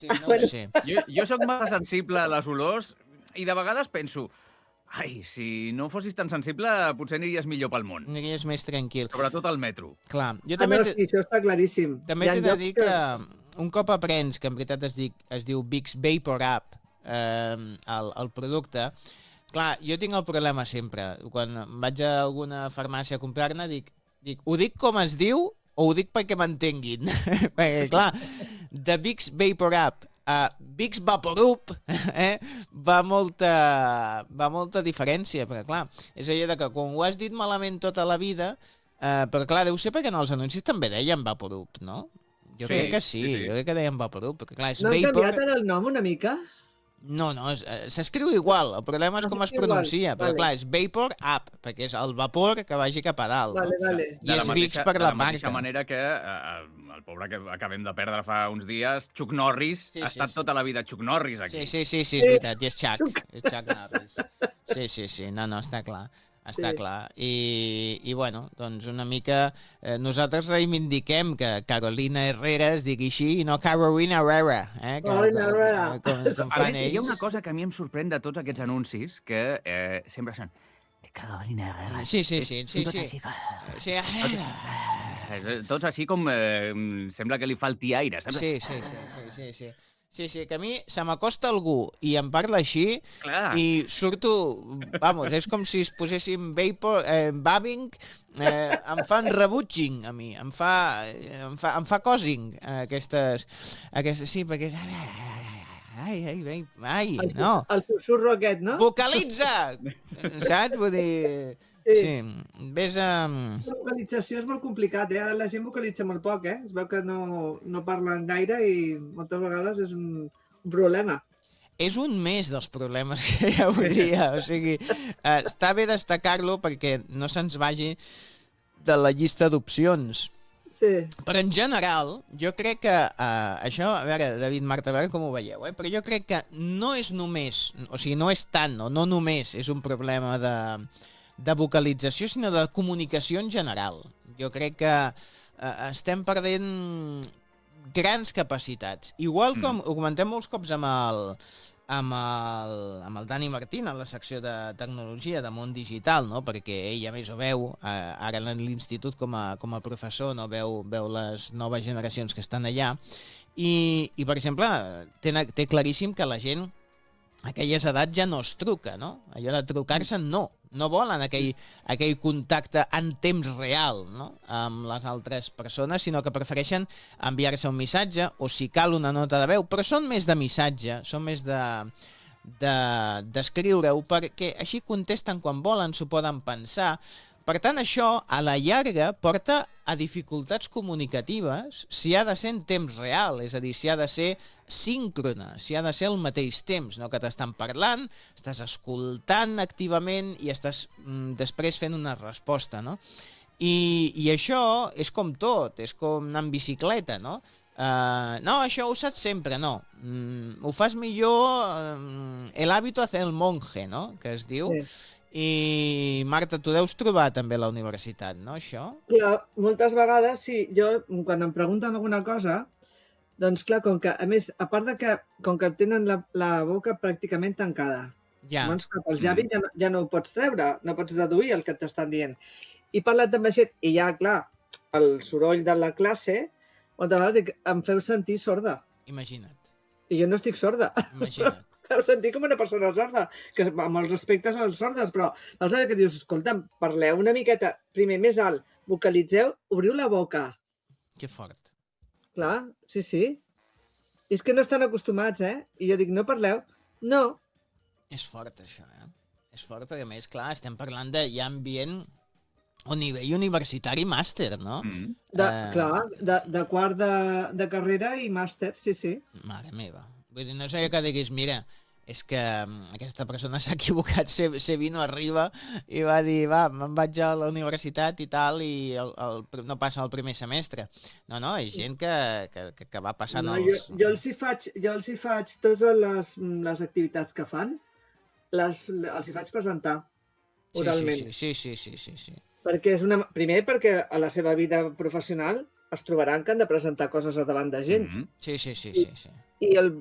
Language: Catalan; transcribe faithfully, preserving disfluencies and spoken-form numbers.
Sí, Ah, no bueno. ho sé. Jo, jo sóc massa sensible a les olors i de vegades penso, ai, si no fossis tan sensible, potser aniries millor pel món. Aniries més tranquil. Sobretot al metro. Clar, jo Ah, també... no, te- sí, això està claríssim. També Hi ha t'he de llocs dir que un cop aprens que en veritat es, dic, es diu Vicks Vapor Up, eh, el, el producte, clar, jo tinc el problema sempre. Quan vaig a alguna farmàcia a comprar-ne, dic, dic, ho dic com es diu o ho dic perquè m'entenguin? Perquè, clar, de Vicks Vapor Up a Vicks Vaporup eh, va, molta, va molta diferència, perquè clar, és allò de que quan ho has dit malament tota la vida, eh, però clar, deu ser perquè en els anuncis també deien Vaporup, no? Jo Sí, crec que sí, sí, sí. jo crec que deien Vaporup, perquè clar, és No han Vapor... canviat ara el nom una mica? No, no, és- eh, s'escriu igual, el problema és Ah, com es s'escriu igual, pronuncia, però vale. clar, és Vapor Up, perquè és el vapor que vagi cap a dalt, Vale, no? vale. I és la Vicks mateixa- per de la la mateixa marca. manera que eh, el pobre que acabem de perdre fa uns dies, Chuck Norris, Sí, ha sí, estat sí. tota la vida Chuck Norris aquí. Sí, sí, sí, sí, és veritat, i és Chuck, és Chuck Norris. Sí, sí, sí, no, no, està clar, està Sí. clar. I, I, bueno, doncs una mica eh, nosaltres reivindiquem que Carolina Herrera es digui així i no Carolina Herrera, eh? Que, Carolina Herrera. Com, com A fan més, hi ha una ells. cosa que a mi em sorprèn de tots aquests anuncis, que eh, sempre són de Carolina Herrera. Sí, sí, sí, sí, Tots sí. així, Sí, ah, eh, tots així com... Eh, sembla que li falti aire, saps? sí, sí, sí, sí, sí, sí. Sí, sí, que a mi se m'acosta algú i em parla així Clar. i surto, vamos, és com si es posessin vapor, eh, babbing, eh, em fan rebutging a mi, em fa, em fa, em fa cosing, eh, aquestes, aquestes, sí, perquè és... Ai, ai, ai, ai, El, no. el susurro aquest, no? Vocalitza! Saps? Vull dir... Sí. Sí, ves a... La vocalització és molt complicat, eh? Ara la gent vocalitza molt poc, eh? Es veu que no, no parlen gaire i moltes vegades és un, un problema. És un més dels problemes que hi hauria. O sigui, eh, està bé destacar-lo perquè no se'ns vagi de la llista d'opcions. Sí. Però en general, jo crec que eh, això, a veure, David, Marta, a veure com ho veieu, eh? Però jo crec que no és només, o sigui, no és tant, o no només és un problema de, de vocalització, sinó de comunicació en general. Jo crec que eh, estem perdent grans capacitats. Igual com mm. ho comentem molts cops amb el, amb el, amb el Dani Martín a la secció de tecnologia de món digital, no? Perquè ell a més ho veu, eh, ara a l'institut com a, com a professor, no? veu, veu les noves generacions que estan allà, i, i per exemple, té, té claríssim que la gent a aquelles edats ja no es truca, no? Allò de trucar-se no, no volen aquell, aquell contacte en temps real, no? Amb les altres persones, sinó que prefereixen enviar-se un missatge o si cal una nota de veu, però són més de missatge, són més de d'escriure-ho, perquè així contesten quan volen, s'ho poden pensar. Per tant, això, a la llarga, porta a dificultats comunicatives si ha de ser en temps real, és a dir, si ha de ser síncrona, si ha de ser al mateix temps, no? Que t'estan parlant, estàs escoltant activament i estàs mm, després fent una resposta, no? I, I això és com tot, és com anar en bicicleta, no? Uh, no, això ho saps sempre, no. Mm, ho fas millor uh, el hábito hace el monje, no? Que es diu. Sí. I, Marta, tu deus trobar també a la universitat, no, això? Clar, moltes vegades, sí, jo, quan em pregunten alguna cosa, doncs clar, com que, a més, a part de que, com que tenen la, la boca pràcticament tancada, Ja. llavors cap als llavis ja, no- ja no ho pots treure, no pots deduir el que t'estan dient. I parlen tan baixet, i ja, clar, el soroll de la classe, moltes vegades dic, em feu sentir sorda. Imagina't, I jo no estic sorda. imagina't. Feu sentir com una persona sorda, que amb els respectes als sordes, però aleshores que dius, escolta'm, parleu una miqueta, primer més alt, vocalitzeu, obriu la boca. Que fort. Clar, sí, sí. I és que no estan acostumats, eh? I jo dic, no parleu? No. És fort, això, eh? És fort, perquè a més, clar, estem parlant de ja ambient o nivell universitari màster, no? Mm. De, Eh. Clar, de, de quart de, de carrera i màster, sí, sí. Mare meva. Vull dir, no sé que diguis, mira, és que mm, aquesta persona s'ha equivocat, se, se vino arriba i va dir, va, me'n vaig a la universitat i tal, i el, el, no passa el primer semestre. No, no, hi ha gent que, que, que, que va passant No, jo, els... jo, els hi faig, jo els hi faig totes les, les activitats que fan, les, els hi faig presentar Sí, oralment. sí, sí, sí, sí, sí, sí. Perquè és una... Primer, perquè a la seva vida professional es trobaran que han de presentar coses a davant de gent. Mhm. Sí, sí, sí, sí, sí. I el